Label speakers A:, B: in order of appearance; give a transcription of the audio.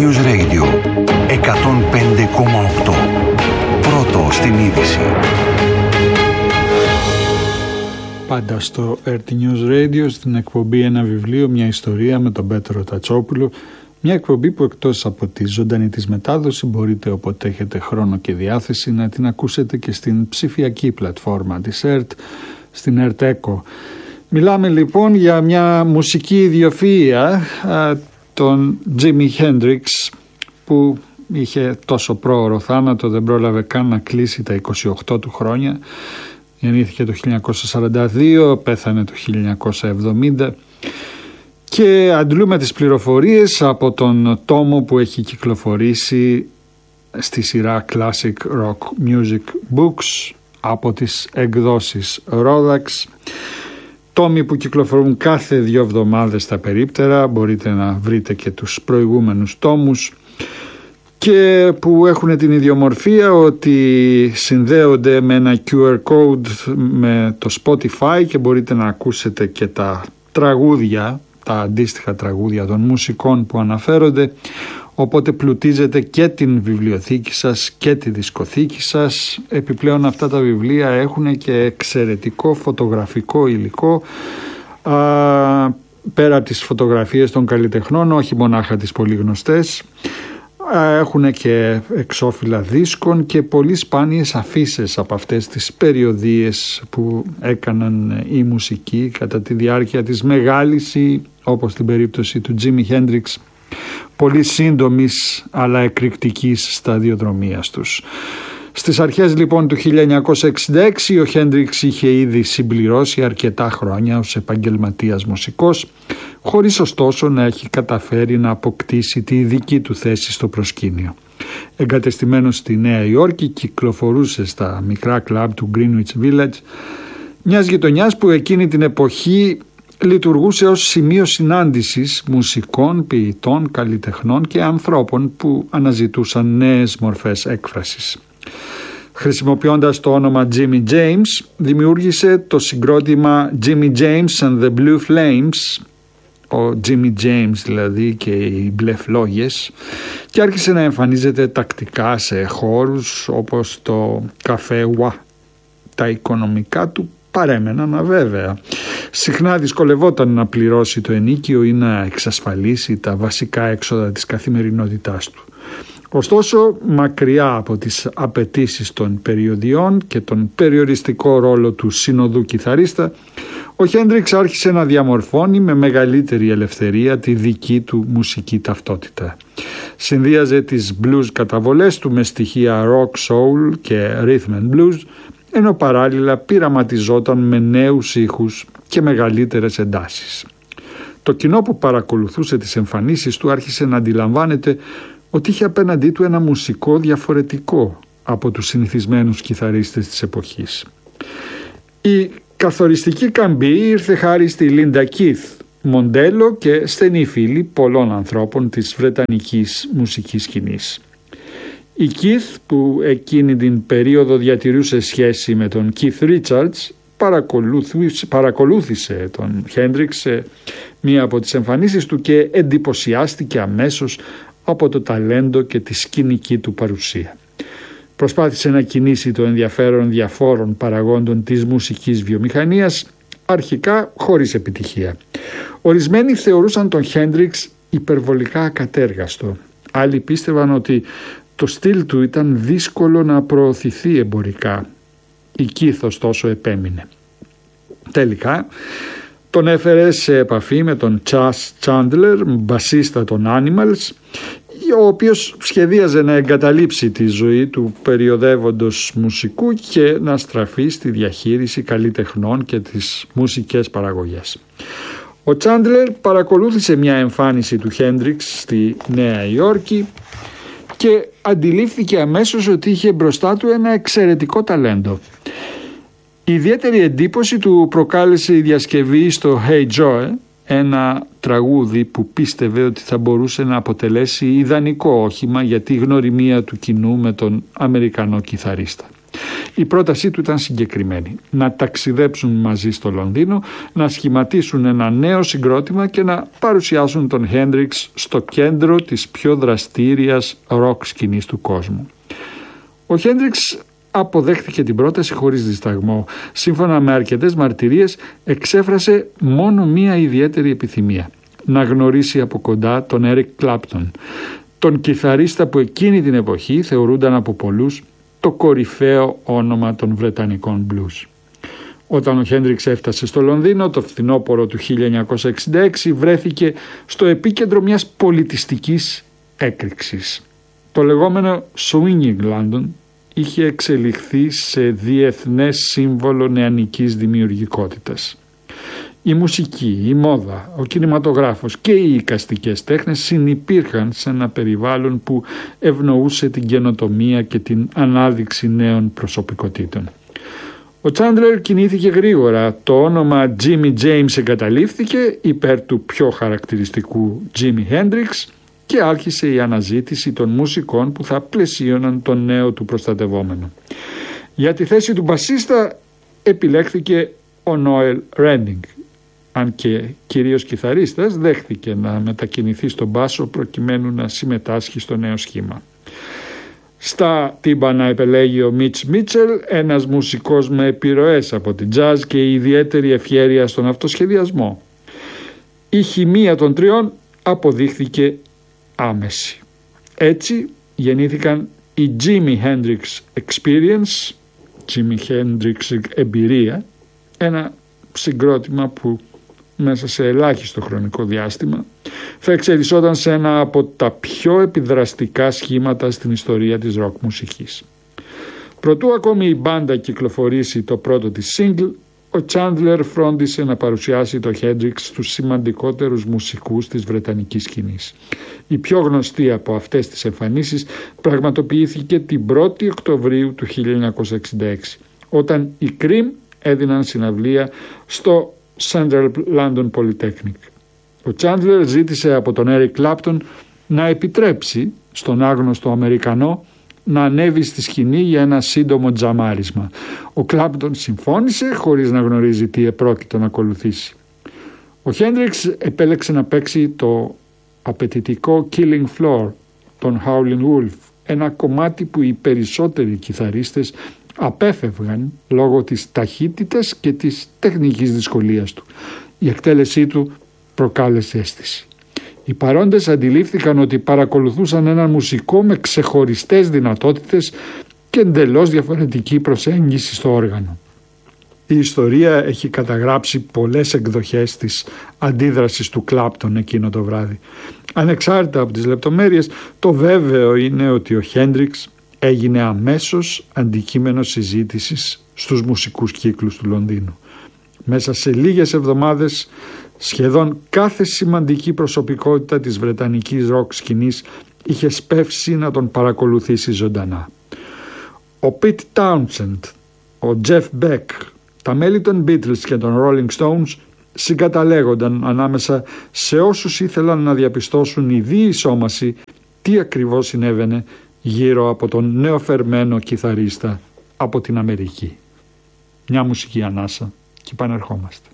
A: News Radio 105,8. Πρώτο στην είδηση.
B: Πάντα στο RT News Radio, στην εκπομπή «Ένα βιβλίο, μια ιστορία» με τον Πέτρο Τατσόπουλο. Μια εκπομπή που εκτός από τη ζωντανή της μετάδοση μπορείτε όποτε έχετε χρόνο και διάθεση να την ακούσετε και στην ψηφιακή πλατφόρμα της ΕΡΤ, στην ΕΡΤ Echo. Μιλάμε λοιπόν για μια μουσική ιδιοφυΐα, τον Jimi Hendrix, που είχε τόσο πρόωρο θάνατο, δεν πρόλαβε καν να κλείσει τα 28 του χρόνια. Γεννήθηκε το 1942, πέθανε το 1970 και αντλούμε τις πληροφορίες από τον τόμο που έχει κυκλοφορήσει στη σειρά Classic Rock Music Books από τις εκδόσεις Rodax. Τόμοι που κυκλοφορούν κάθε 2 εβδομάδες τα περίπτερα, μπορείτε να βρείτε και τους προηγούμενους τόμους, και που έχουν την ιδιομορφία ότι συνδέονται με ένα QR code με το Spotify και μπορείτε να ακούσετε και τα τραγούδια, τα αντίστοιχα τραγούδια των μουσικών που αναφέρονται, οπότε πλουτίζετε και την βιβλιοθήκη σας και τη δισκοθήκη σας. Επιπλέον αυτά τα βιβλία έχουν και εξαιρετικό φωτογραφικό υλικό, πέρα από τις φωτογραφίες των καλλιτεχνών, όχι μονάχα τις πολύ γνωστές. Έχουν και εξώφυλλα δίσκων και πολύ σπάνιες αφίσες από αυτές τις περιοδίες που έκαναν οι μουσικοί κατά τη διάρκεια της μεγάλης, ή όπως στην περίπτωση του Jimi Hendrix, πολύ σύντομης αλλά εκρηκτικής σταδιοδρομίας τους. Στις αρχές λοιπόν του 1966 ο Χέντριξ είχε ήδη συμπληρώσει αρκετά χρόνια ως επαγγελματίας μουσικός, χωρίς ωστόσο να έχει καταφέρει να αποκτήσει τη δική του θέση στο προσκήνιο. Εγκατεστημένος στη Νέα Υόρκη, κυκλοφορούσε στα μικρά κλαμπ του Greenwich Village, μιας γειτονιάς που εκείνη την εποχή λειτουργούσε ως σημείο συνάντησης μουσικών, ποιητών, καλλιτεχνών και ανθρώπων που αναζητούσαν νέες μορφές έκφρασης. Χρησιμοποιώντας το όνομα Jimmy James, δημιούργησε το συγκρότημα Jimmy James and the Blue Flames, ο Jimmy James δηλαδή και οι μπλε φλόγες, και άρχισε να εμφανίζεται τακτικά σε χώρους όπως το καφέ Wa. Τα οικονομικά του παρέμεναν αβέβαια. Συχνά δυσκολευόταν να πληρώσει το ενίκιο ή να εξασφαλίσει τα βασικά έξοδα της καθημερινότητάς του. Ωστόσο, μακριά από τις απαιτήσεις των περιοδιών και τον περιοριστικό ρόλο του συνοδού κιθαρίστα, ο Χέντριξ άρχισε να διαμορφώνει με μεγαλύτερη ελευθερία τη δική του μουσική ταυτότητα. Συνδύαζε τις blues καταβολές του με στοιχεία rock, soul και rhythm and blues, ενώ παράλληλα πειραματιζόταν με νέους ήχους και μεγαλύτερες εντάσεις. Το κοινό που παρακολουθούσε τις εμφανίσεις του άρχισε να αντιλαμβάνεται ότι είχε απέναντί του ένα μουσικό διαφορετικό από τους συνηθισμένους κιθαρίστες της εποχής. Η καθοριστική καμπή ήρθε χάρη στη Λίντα Κιθ, μοντέλο και στενή φίλη πολλών ανθρώπων της βρετανικής μουσικής σκηνής. Η Κιθ, που εκείνη την περίοδο διατηρούσε σχέση με τον Keith Richards, παρακολούθησε τον Χέντριξ σε μία από τις εμφανίσεις του και εντυπωσιάστηκε αμέσως από το ταλέντο και τη σκηνική του παρουσία. Προσπάθησε να κινήσει το ενδιαφέρον διαφόρων παραγόντων της μουσικής βιομηχανίας, αρχικά χωρίς επιτυχία. Ορισμένοι θεωρούσαν τον Χέντριξ υπερβολικά ακατέργαστο. Άλλοι πίστευαν ότι το στυλ του ήταν δύσκολο να προωθηθεί εμπορικά. Η Κιθ ωστόσο επέμεινε. Τελικά τον έφερε σε επαφή με τον Chas Chandler, μπασίστα των Animals, ο οποίος σχεδίαζε να εγκαταλείψει τη ζωή του περιοδεύοντος μουσικού και να στραφεί στη διαχείριση καλλιτεχνών και τις μουσικές παραγωγές. Ο Chandler παρακολούθησε μια εμφάνιση του Χέντριξ στη Νέα Υόρκη και αντιλήφθηκε αμέσως ότι είχε μπροστά του ένα εξαιρετικό ταλέντο. Η ιδιαίτερη εντύπωση του προκάλεσε η διασκευή στο Hey Joe, ένα τραγούδι που πίστευε ότι θα μπορούσε να αποτελέσει ιδανικό όχημα για τη γνωριμία του κοινού με τον Αμερικανό κιθαρίστα. Η πρότασή του ήταν συγκεκριμένη: να ταξιδέψουν μαζί στο Λονδίνο, να σχηματίσουν ένα νέο συγκρότημα και να παρουσιάσουν τον Χέντριξ στο κέντρο της πιο δραστήριας ροκ σκηνής του κόσμου. Ο Χέντριξ αποδέχτηκε την πρόταση χωρίς δισταγμό. Σύμφωνα με αρκετές μαρτυρίες, εξέφρασε μόνο μία ιδιαίτερη επιθυμία: να γνωρίσει από κοντά τον Έρικ Κλάπτον, τον κιθαρίστα που εκείνη την εποχή θεωρούνταν από πολλούς το κορυφαίο όνομα των βρετανικών μπλουζ. Όταν ο Χέντριξ έφτασε στο Λονδίνο το φθινόπωρο του 1966, βρέθηκε στο επίκεντρο μιας πολιτιστικής έκρηξης. Το λεγόμενο Swinging London είχε εξελιχθεί σε διεθνές σύμβολο νεανικής δημιουργικότητας. Η μουσική, η μόδα, ο κινηματογράφος και οι εικαστικές τέχνες συνυπήρχαν σε ένα περιβάλλον που ευνοούσε την καινοτομία και την ανάδειξη νέων προσωπικότητων. Ο Τσάντλερ κινήθηκε γρήγορα. Το όνομα Jimmy James εγκαταλείφθηκε υπέρ του πιο χαρακτηριστικού Jimi Hendrix και άρχισε η αναζήτηση των μουσικών που θα πλαισίωναν τον νέο του προστατευόμενο. Για τη θέση του μπασίστα επιλέχθηκε ο Νόελ Ρέντινγκ. Αν και κυρίως κιθαρίστας, δέχθηκε να μετακινηθεί στον μπάσο προκειμένου να συμμετάσχει στο νέο σχήμα. Στα τύμπανα επελέγει ο Μιτς Μίτσελ, ένας μουσικός με επιρροές από την jazz και ιδιαίτερη ευχέρεια στον αυτοσχεδιασμό. Η χημεία των τριών αποδείχθηκε άμεση. Έτσι γεννήθηκαν η Jimi Hendrix Experience, Jimi Hendrix εμπειρία, ένα συγκρότημα που μέσα σε ελάχιστο χρονικό διάστημα θα εξελισσόταν σε ένα από τα πιο επιδραστικά σχήματα στην ιστορία της ροκ μουσικής. Προτού ακόμη η μπάντα κυκλοφορήσει το πρώτο της single, ο Τσάντλερ φρόντισε να παρουσιάσει το Hendrix στους σημαντικότερους μουσικούς της βρετανικής σκηνής. Η πιο γνωστή από αυτές τις εμφανίσεις πραγματοποιήθηκε την 1η Οκτωβρίου του 1966, όταν οι Cream έδιναν συναυλία στο Central London Polytechnic. Ο Τσάντλερ ζήτησε από τον Έρικ Κλάπτον να επιτρέψει στον άγνωστο Αμερικανό να ανέβει στη σκηνή για ένα σύντομο τζαμάρισμα. Ο Κλάπτον συμφώνησε χωρίς να γνωρίζει τι επρόκειτο να ακολουθήσει. Ο Χέντριξ επέλεξε να παίξει το απαιτητικό Killing Floor των Howlin' Wolf, ένα κομμάτι που οι περισσότεροι κιθαρίστες απέφευγαν λόγω της ταχύτητας και της τεχνικής δυσκολίας του. Η εκτέλεσή του προκάλεσε αίσθηση. Οι παρόντες αντιλήφθηκαν ότι παρακολουθούσαν έναν μουσικό με ξεχωριστές δυνατότητες και εντελώς διαφορετική προσέγγιση στο όργανο. Η ιστορία έχει καταγράψει πολλές εκδοχές της αντίδρασης του Κλάπτον εκείνο το βράδυ. Ανεξάρτητα από τις λεπτομέρειες, το βέβαιο είναι ότι ο Χέντριξ έγινε αμέσως αντικείμενο συζήτησης στους μουσικούς κύκλους του Λονδίνου. Μέσα σε λίγες εβδομάδες σχεδόν κάθε σημαντική προσωπικότητα της βρετανικής ροκ σκηνής είχε σπεύσει να τον παρακολουθήσει ζωντανά. Ο Pete Townshend, ο Jeff Beck, τα μέλη των Beatles και των Rolling Stones συγκαταλέγονταν ανάμεσα σε όσους ήθελαν να διαπιστώσουν η διεισόμαση τι ακριβώς συνέβαινε γύρω από τον νεοφερμένο κιθαρίστα από την Αμερική. Μια μουσική ανάσα και επανερχόμαστε.